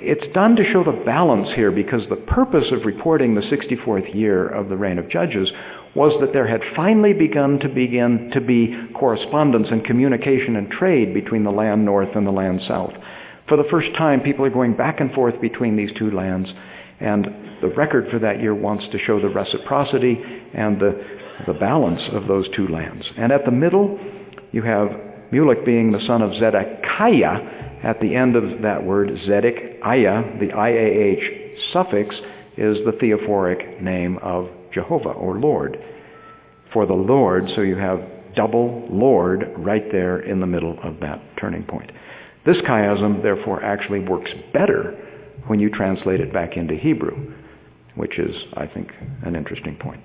it's done to show the balance here, because the purpose of reporting the 64th year of the reign of Judges was that there had finally begun to be correspondence and communication and trade between the land north and the land south. For the first time, people are going back and forth between these two lands, and the record for that year wants to show the reciprocity and the balance of those two lands. And at the middle, you have Mulek being the son of Zedekiah. At the end of that word, Zedekiah, the IAH suffix is the theophoric name of Jehovah, or Lord. For the Lord, so you have double Lord right there in the middle of that turning point. This chiasm, therefore, actually works better when you translate it back into Hebrew, which is, I think, an interesting point.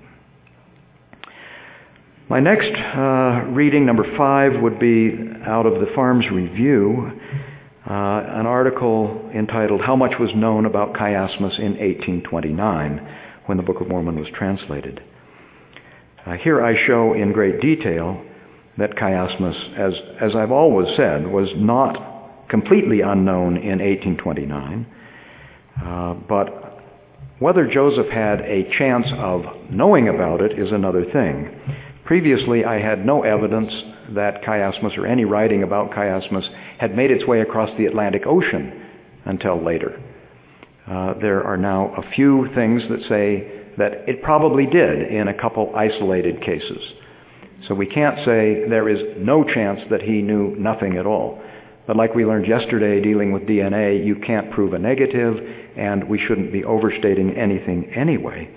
My next reading, number 5, would be out of the Farms Review, an article entitled "How Much Was Known About Chiasmus in 1829," when the Book of Mormon was translated. Here I show in great detail that chiasmus, as I've always said, was not completely unknown in 1829, but whether Joseph had a chance of knowing about it is another thing. Previously, I had no evidence that chiasmus, or any writing about chiasmus, had made its way across the Atlantic Ocean until later. There are now a few things that say that it probably did in a couple isolated cases. So we can't say there is no chance that he knew nothing at all. But like we learned yesterday dealing with DNA, you can't prove a negative, and we shouldn't be overstating anything anyway.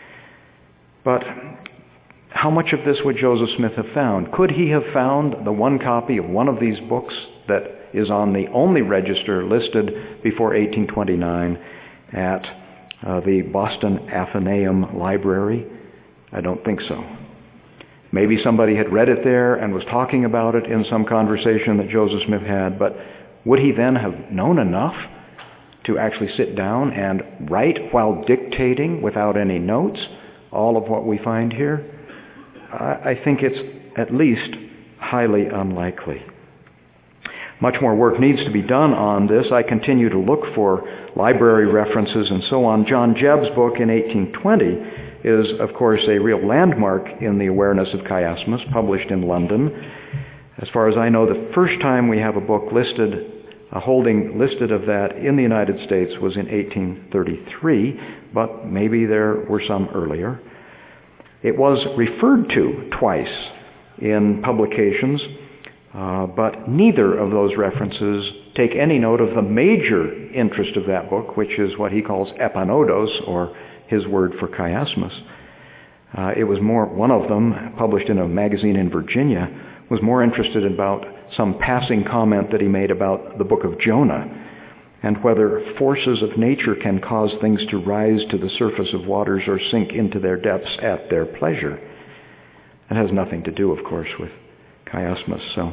But how much of this would Joseph Smith have found? Could he have found the one copy of one of these books that is on the only register listed before 1829 at the Boston Athenaeum Library? I don't think so. Maybe somebody had read it there and was talking about it in some conversation that Joseph Smith had, but would he then have known enough to actually sit down and write while dictating without any notes all of what we find here? I think it's at least highly unlikely. Much more work needs to be done on this. I continue to look for library references and so on. John Jebb's book in 1820 is, of course, a real landmark in the awareness of chiasmus, published in London. As far as I know, the first time we have a book listed, a holding listed of that in the United States was in 1833, but maybe there were some earlier. It was referred to twice in publications, but neither of those references take any note of the major interest of that book, which is what he calls epanodos, or his word for chiasmus. It was more, one of them, published in a magazine in Virginia, was more interested about some passing comment that he made about the book of Jonah, and whether forces of nature can cause things to rise to the surface of waters or sink into their depths at their pleasure. It has nothing to do, of course, with chiasmus. So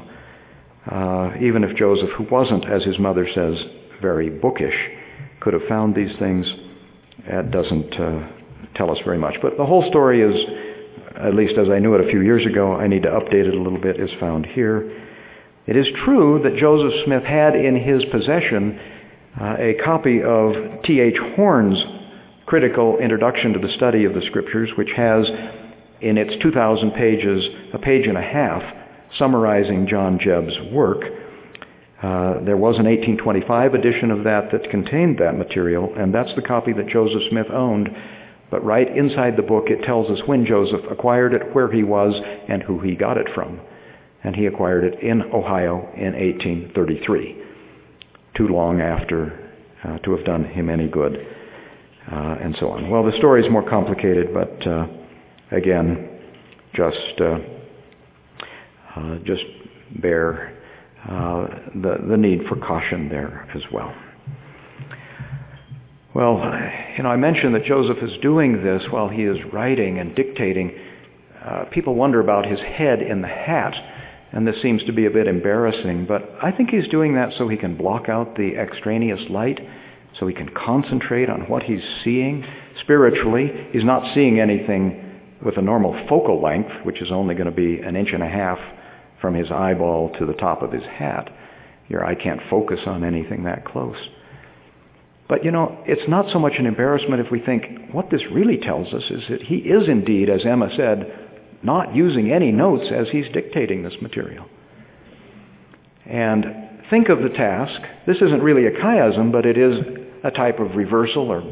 even if Joseph, who wasn't, as his mother says, very bookish, could have found these things, that doesn't tell us very much. But the whole story is, at least as I knew it a few years ago, I need to update it a little bit, is found here. It is true that Joseph Smith had in his possession a copy of T.H. Horn's critical introduction to the study of the Scriptures, which has in its 2,000 pages a page and a half summarizing John Jebb's work. There was an 1825 edition of that contained that material, and that's the copy that Joseph Smith owned. But right inside the book it tells us when Joseph acquired it, where he was, and who he got it from. And he acquired it in Ohio in 1833. Too long after to have done him any good, and so on. Well, the story is more complicated, but again, just bear the need for caution there as well. Well, I mentioned that Joseph is doing this while he is writing and dictating. People wonder about his head in the hat, and this seems to be a bit embarrassing, but I think he's doing that so he can block out the extraneous light, so he can concentrate on what he's seeing spiritually. He's not seeing anything with a normal focal length, which is only going to be 1.5 inches from his eyeball to the top of his hat. Your eye can't focus on anything that close. But it's not so much an embarrassment if we think what this really tells us is that he is indeed, as Emma said, not using any notes as he's dictating this material. And think of the task. This isn't really a chiasm, but it is a type of reversal or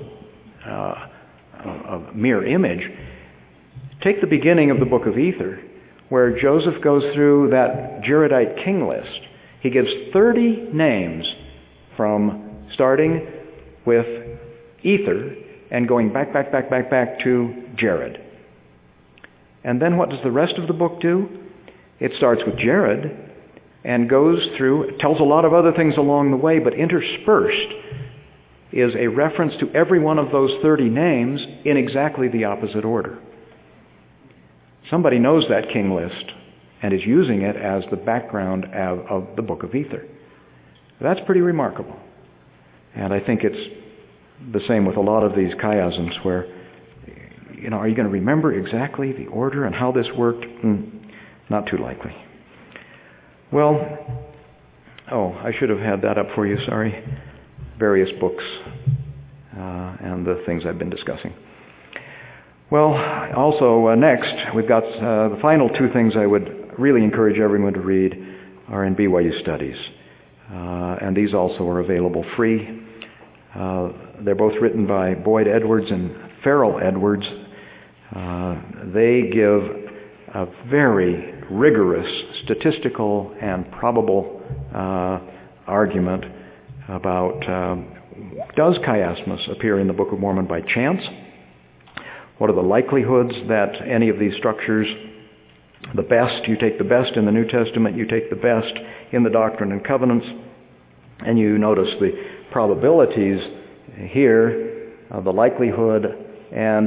a mirror image. Take the beginning of the book of Ether, where Joseph goes through that Jaredite king list. He gives 30 names from starting with Ether and going back to Jared. And then what does the rest of the book do? It starts with Jared and goes through, tells a lot of other things along the way, but interspersed is a reference to every one of those 30 names in exactly the opposite order. Somebody knows that king list and is using it as the background of the book of Ether. That's pretty remarkable. And I think it's the same with a lot of these chiasms where, are you going to remember exactly the order and how this worked? Not too likely. Well, I should have had that up for you, sorry. Various books and the things I've been discussing. Well, also next, we've got the final two things I would really encourage everyone to read are in BYU Studies. And these also are available free. They're both written by Boyd Edwards and Farrell Edwards. They give a very rigorous statistical and probable argument about does chiasmus appear in the Book of Mormon by chance? What are the likelihoods that any of these structures, the best, you take the best in the New Testament, you take the best in the Doctrine and Covenants, and you notice the probabilities here, the likelihood, and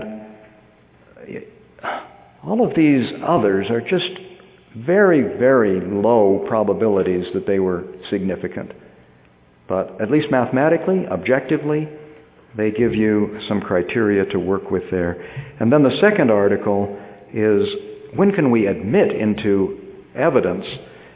all of these others are just very, very low probabilities that they were significant. But at least mathematically, objectively, they give you some criteria to work with there. And then the second article is, when can we admit into evidence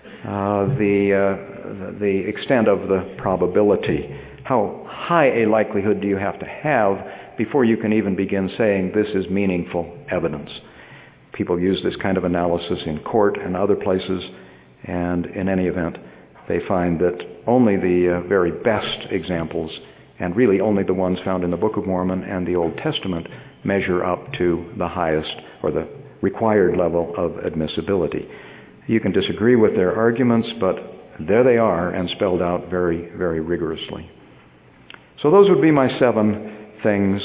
the extent of the probability? How high a likelihood do you have to have before you can even begin saying this is meaningful evidence? People use this kind of analysis in court and other places, and in any event, they find that only the very best examples, and really only the ones found in the Book of Mormon and the Old Testament, measure up to the highest or the required level of admissibility. You can disagree with their arguments, but there they are and spelled out very, very rigorously. So those would be my 7 things.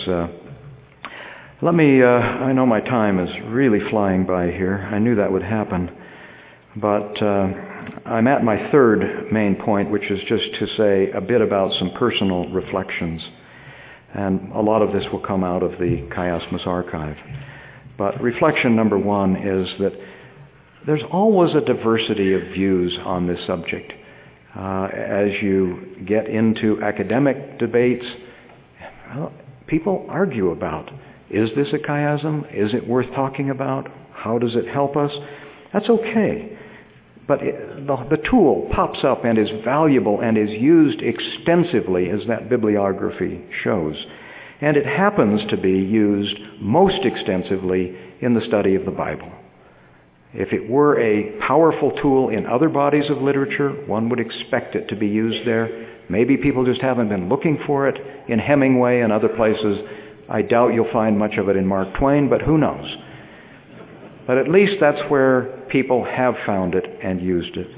I know my time is really flying by here. I knew that would happen. But I'm at my third main point, which is just to say a bit about some personal reflections. And a lot of this will come out of the Chiasmus Archive. But reflection number 1 is that there's always a diversity of views on this subject. As you get into academic debates, people argue about, is this a chiasm? Is it worth talking about? How does it help us? That's okay. But the tool pops up and is valuable and is used extensively, as that bibliography shows. And it happens to be used most extensively in the study of the Bible. If it were a powerful tool in other bodies of literature, one would expect it to be used there. Maybe people just haven't been looking for it in Hemingway and other places. I doubt you'll find much of it in Mark Twain, but who knows? But at least that's where people have found it and used it.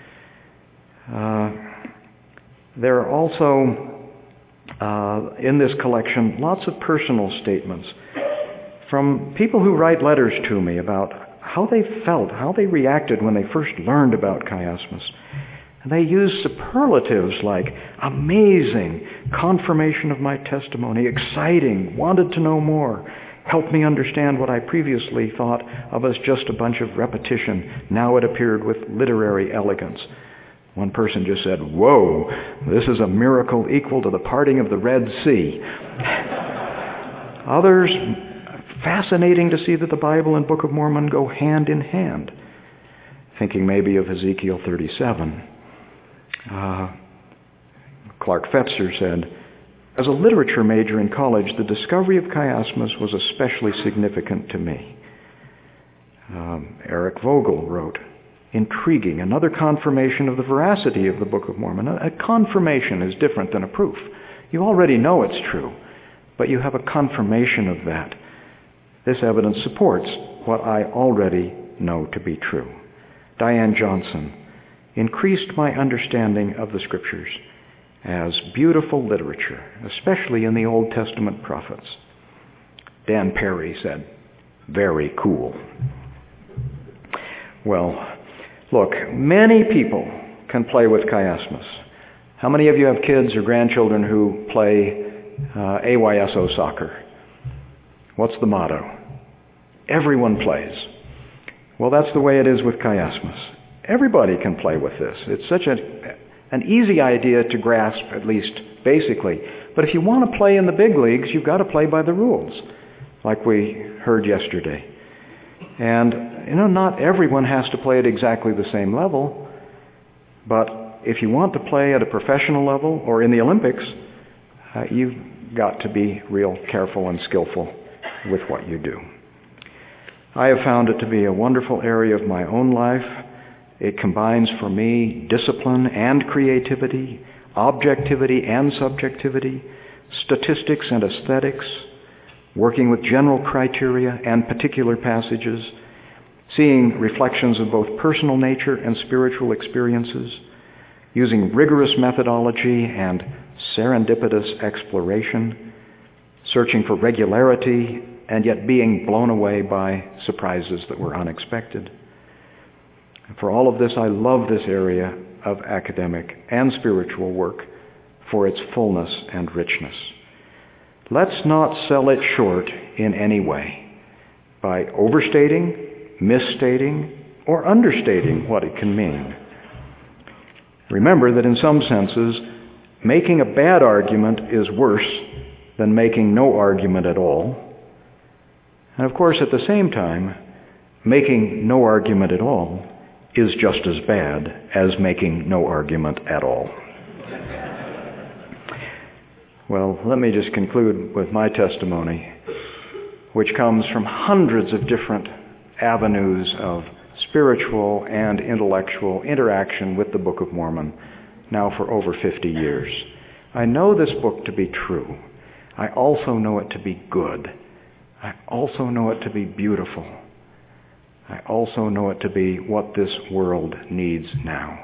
There are also, in this collection, lots of personal statements from people who write letters to me about how they felt, how they reacted when they first learned about chiasmus. And they use superlatives like amazing, confirmation of my testimony, exciting, wanted to know more, helped me understand what I previously thought of as just a bunch of repetition. Now it appeared with literary elegance. One person just said, "Whoa, this is a miracle equal to the parting of the Red Sea." Others, fascinating to see that the Bible and Book of Mormon go hand in hand. Thinking maybe of Ezekiel 37. Clark Fetzer said, As a literature major in college, the discovery of chiasmus was especially significant to me. Eric Vogel wrote, "Intriguing, another confirmation of the veracity of the Book of Mormon." A confirmation is different than a proof. You already know it's true, but you have a confirmation of that. This evidence supports what I already know to be true. Diane Johnson, "Increased my understanding of the Scriptures as beautiful literature, especially in the Old Testament prophets." Dan Perry said, "Very cool." Well, look, many people can play with chiasmus. How many of you have kids or grandchildren who play AYSO soccer? What's the motto? Everyone plays. Well, that's the way it is with chiasmus. Everybody can play with this. It's such an easy idea to grasp, at least basically. But if you want to play in the big leagues, you've got to play by the rules, like we heard yesterday. And, not everyone has to play at exactly the same level. But if you want to play at a professional level or in the Olympics, you've got to be real careful and skillful with what you do. I have found it to be a wonderful area of my own life. It combines for me discipline and creativity, objectivity and subjectivity, statistics and aesthetics, working with general criteria and particular passages, seeing reflections of both personal nature and spiritual experiences, using rigorous methodology and serendipitous exploration, searching for regularity and yet being blown away by surprises that were unexpected. For all of this, I love this area of academic and spiritual work for its fullness and richness. Let's not sell it short in any way by overstating, misstating, or understating what it can mean. Remember that in some senses, making a bad argument is worse than making no argument at all. And of course, at the same time, making no argument at all is just as bad as making no argument at all. Well, let me just conclude with my testimony, which comes from hundreds of different avenues of spiritual and intellectual interaction with the Book of Mormon, now for over 50 years. I know this book to be true. I also know it to be good. I also know it to be beautiful. I also know it to be what this world needs now.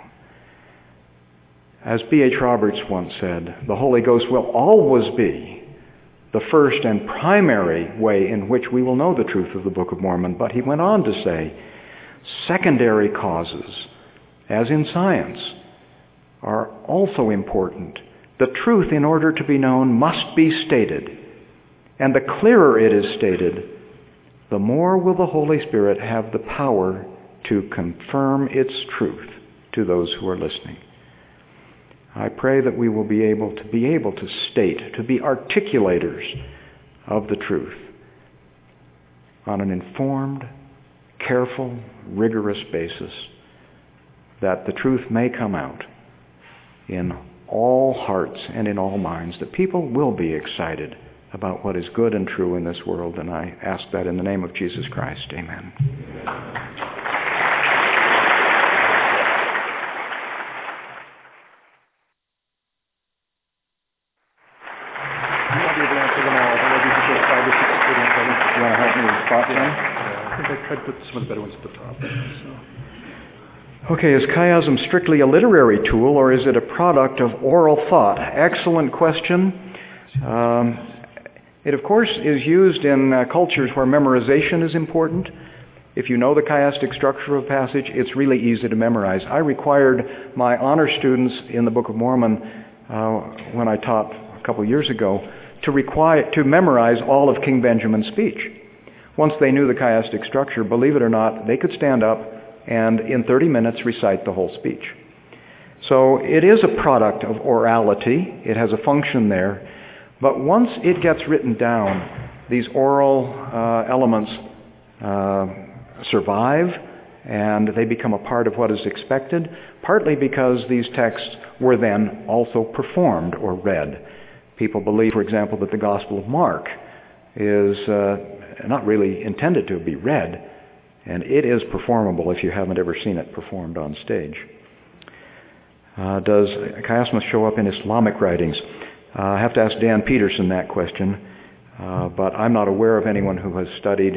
As B.H. Roberts once said, the Holy Ghost will always be the first and primary way in which we will know the truth of the Book of Mormon. But he went on to say, secondary causes, as in science, are also important. The truth, in order to be known, must be stated. And the clearer it is stated, the more will the Holy Spirit have the power to confirm its truth to those who are listening. I pray that we will be able to state, to be articulators of the truth on an informed, careful, rigorous basis, that the truth may come out in all hearts and in all minds, that people will be excited about what is good and true in this world. And I ask that in the name of Jesus Christ. Amen. I tried to put some of the better ones at the top. Okay, is chiasm strictly a literary tool, or is it a product of oral thought? Excellent question. It, of course, is used in cultures where memorization is important. If you know the chiastic structure of a passage, it's really easy to memorize. I required my honor students in the Book of Mormon, when I taught a couple years ago, to memorize all of King Benjamin's speech. Once they knew the chiastic structure, believe it or not, they could stand up and in 30 minutes recite the whole speech. So it is a product of orality. It has a function there. But once it gets written down, these oral elements survive, and they become a part of what is expected, partly because these texts were then also performed or read. People believe, for example, that the Gospel of Mark is not really intended to be read, and it is performable if you haven't ever seen it performed on stage. Does chiasmus show up in Islamic writings? I have to ask Dan Peterson that question, but I'm not aware of anyone who has studied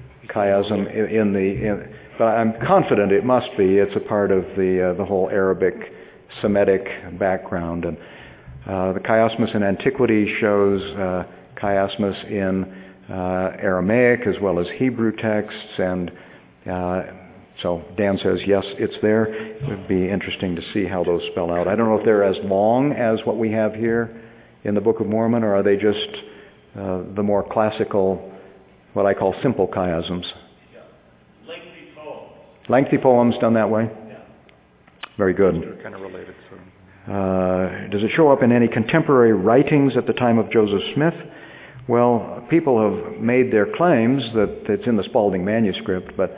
chiasm but I'm confident it must be. It's a part of the whole Arabic Semitic background, and the chiasmus in antiquity shows chiasmus in Aramaic as well as Hebrew texts, and so Dan says yes, it's there. It would be interesting to see how those spell out. I don't know if they're as long as what we have here in the Book of Mormon, or are they just the more classical, what I call simple chiasms? Yeah. Lengthy poems. Lengthy poems done that way? Yeah. Very good. They're kind of related. So. Does it show up in any contemporary writings at the time of Joseph Smith? Well, people have made their claims that it's in the Spalding manuscript, but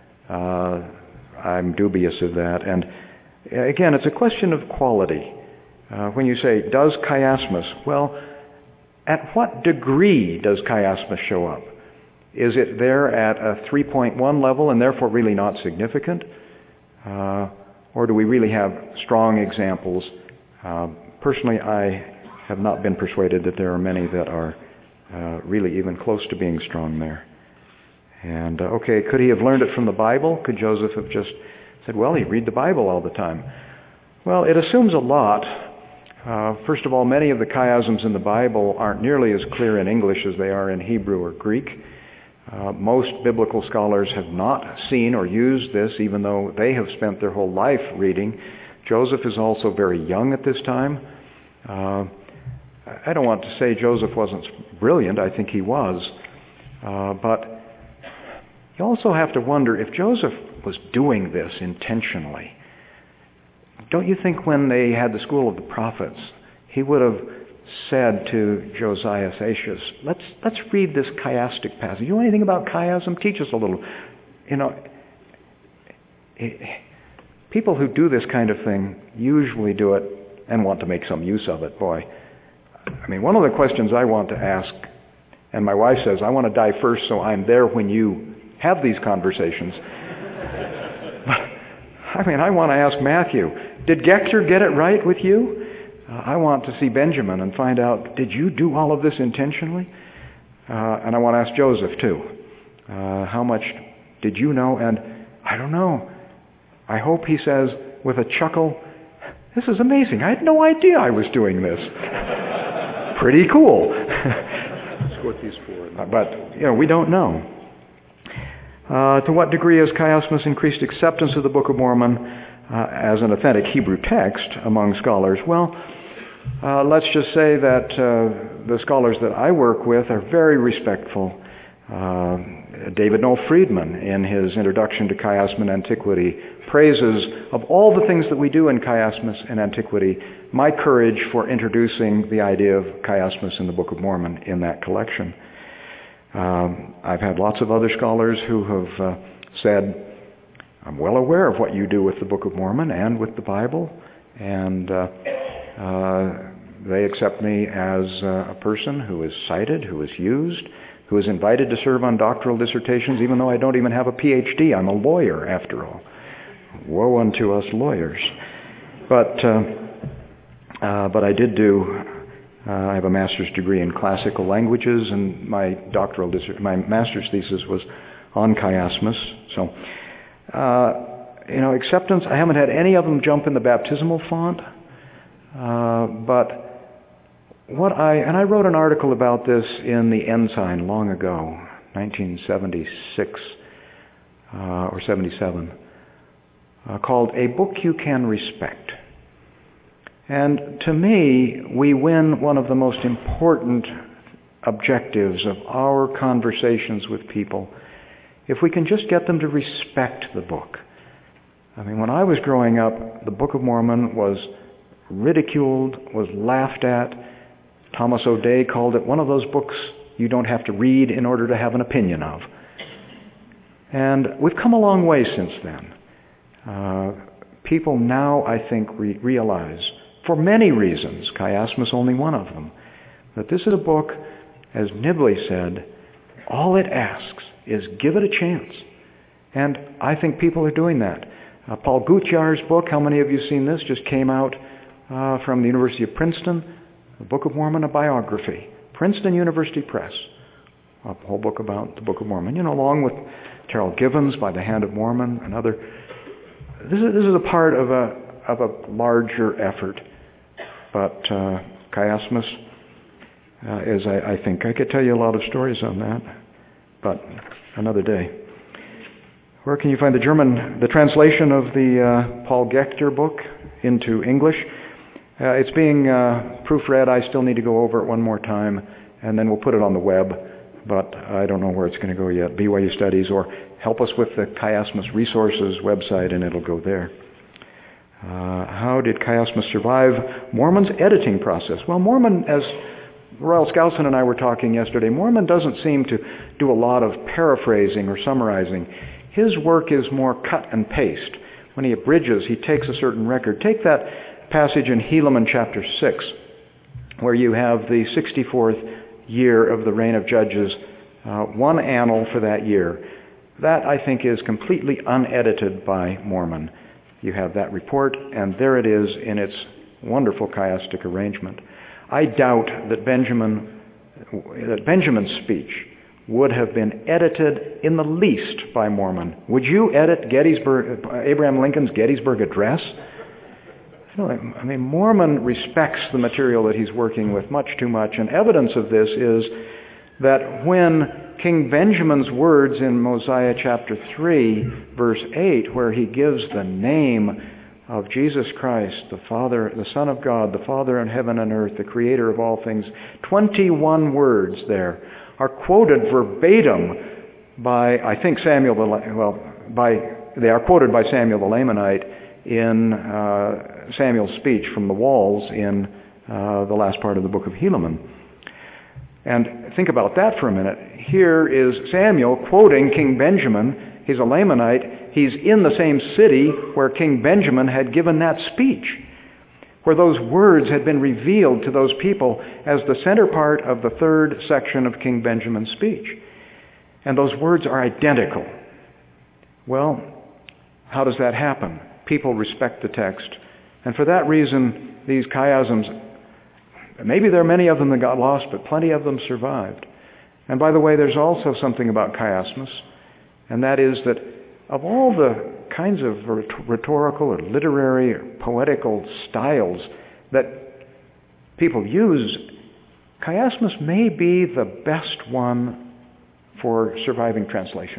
I'm dubious of that. And again, it's a question of quality. When you say, does chiasmus? Well, at what degree does chiasmus show up? Is it there at a 3.1 level and therefore really not significant? Or do we really have strong examples? Personally, I have not been persuaded that there are many that are really even close to being strong there. And okay, could he have learned it from the Bible? Could Joseph have just said, well, he'd read the Bible all the time? Well, it assumes a lot. First of all, many of the chiasms in the Bible aren't nearly as clear in English as they are in Hebrew or Greek. Most biblical scholars have not seen or used this, even though they have spent their whole life reading. Joseph is also very young at this time. I don't want to say Joseph wasn't brilliant. I think he was. But you also have to wonder if Joseph was doing this intentionally. Don't you think when they had the school of the prophets, he would have said to Josiah Satius, let's read this chiastic passage. You know anything about chiasm? Teach us a little. You know, people who do this kind of thing usually do it and want to make some use of it. Boy, I mean, one of the questions I want to ask, and my wife says, I want to die first so I'm there when you have these conversations. I mean, I want to ask Matthew, did Gector get it right with you? I want to see Benjamin and find out, did you do all of this intentionally? And I want to ask Joseph, too. How much did you know? And I don't know. I hope he says with a chuckle, this is amazing. I had no idea I was doing this. Pretty cool. Let's go with these four. But, you know, we don't know. To what degree has chiasmus increased acceptance of the Book of Mormon as an authentic Hebrew text among scholars? Well, let's just say that the scholars that I work with are very respectful. David Noel Friedman, in his introduction to chiasm and antiquity, praises, of all the things that we do in chiasmus and antiquity, my courage for introducing the idea of chiasmus in the Book of Mormon in that collection. I've had lots of other scholars who have said, I'm well aware of what you do with the Book of Mormon and with the Bible, and they accept me as a person who is cited, who is used, who is invited to serve on doctoral dissertations, even though I don't even have a PhD. I'm a lawyer, after all. Woe unto us lawyers. But I did do... I have a master's degree in classical languages, and my my master's thesis was on chiasmus. So, acceptance, I haven't had any of them jump in the baptismal font, but I wrote an article about this in the Ensign long ago, 1976 or 77, called A Book You Can Respect. And to me, we win one of the most important objectives of our conversations with people if we can just get them to respect the book. I mean, when I was growing up, the Book of Mormon was ridiculed, was laughed at. Thomas O'Day called it one of those books you don't have to read in order to have an opinion of. And we've come a long way since then. People now, I think, realize, for many reasons, chiasmus only one of them, that this is a book, as Nibley said, all it asks is give it a chance. And I think people are doing that. Paul Gutjahr's book, how many of you have seen this, just came out from the University of Princeton, the Book of Mormon, a biography. Princeton University Press, a whole book about the Book of Mormon, along with Terrell Givens, By the Hand of Mormon, and other. This is a part of a larger effort. But chiasmus is, I think, I could tell you a lot of stories on that, but another day. Where can you find the translation of the Paul Gechter book into English? It's being proofread. I still need to go over it one more time, and then we'll put it on the web, but I don't know where it's going to go yet. BYU Studies, or help us with the Chiasmus Resources website, and it'll go there. How did chiasmus survive Mormon's editing process? Well, Mormon, as Royal Skousen and I were talking yesterday, Mormon doesn't seem to do a lot of paraphrasing or summarizing. His work is more cut and paste. When he abridges, he takes a certain record. Take that passage in Helaman chapter 6, where you have the 64th year of the reign of Judges, one annal for that year. That, I think, is completely unedited by Mormon. You have that report, and there it is in its wonderful chiastic arrangement. I doubt that Benjamin's speech would have been edited in the least by Mormon. Would you edit Abraham Lincoln's Gettysburg Address? I mean, Mormon respects the material that he's working with much too much, and evidence of this is that when King Benjamin's words in Mosiah chapter 3, verse 8, where he gives the name of Jesus Christ, the Father, the Son of God, the Father in heaven and earth, the Creator of all things, 21 words there are quoted verbatim by, I think, they are quoted by Samuel the Lamanite in Samuel's speech from the walls in the last part of the book of Helaman. And think about that for a minute. Here is Samuel quoting King Benjamin. He's a Lamanite. He's in the same city where King Benjamin had given that speech, where those words had been revealed to those people as the center part of the third section of King Benjamin's speech. And those words are identical. Well, how does that happen? People respect the text. And for that reason, these chiasms, maybe there are many of them that got lost, but plenty of them survived. And by the way, there's also something about chiasmus, and that is that of all the kinds of rhetorical or literary or poetical styles that people use, chiasmus may be the best one for surviving translation.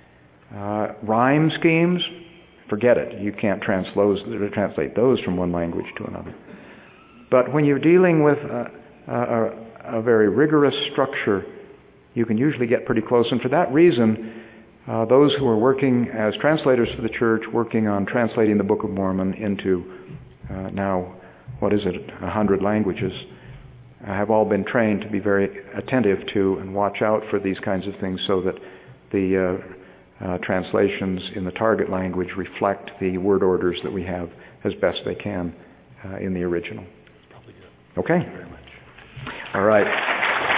Rhyme schemes, forget it. You can't translate those from one language to another. But when you're dealing with a very rigorous structure, you can usually get pretty close. And for that reason, those who are working as translators for the church, working on translating the Book of Mormon into now, 100 languages, have all been trained to be very attentive to and watch out for these kinds of things so that the translations in the target language reflect the word orders that we have as best they can in the original. Okay? Thank you very much. All right.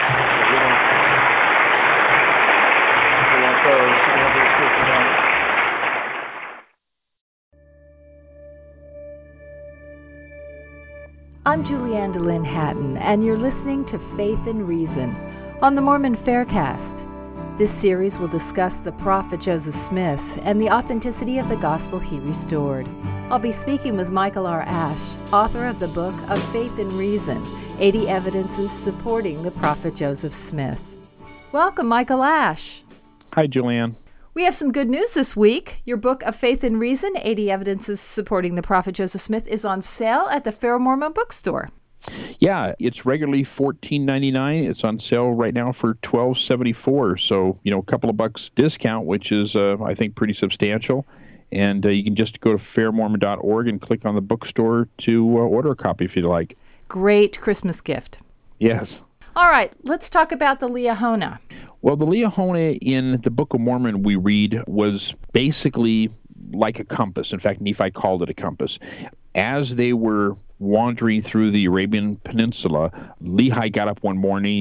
I'm Julianne DeLynn Hatton, and you're listening to Faith and Reason on the Mormon Faircast. This series will discuss the prophet Joseph Smith and the authenticity of the gospel he restored. I'll be speaking with Michael R. Ash, author of the book of Faith and Reason, 80 Evidences Supporting the Prophet Joseph Smith. Welcome, Michael Ash. Hi, Julianne. We have some good news this week. Your book of Faith and Reason, 80 Evidences Supporting the Prophet Joseph Smith, is on sale at the Fair Mormon Bookstore. Yeah, it's regularly $14.99. It's on sale right now for $12.74. So, a couple of bucks discount, which is, I think, pretty substantial. And you can just go to fairmormon.org and click on the bookstore to order a copy if you'd like. Great Christmas gift. Yes. All right, let's talk about the Liahona. Well, the Liahona in the Book of Mormon we read was basically like a compass. In fact, Nephi called it a compass. As they were wandering through the Arabian Peninsula. Lehi got up one morning.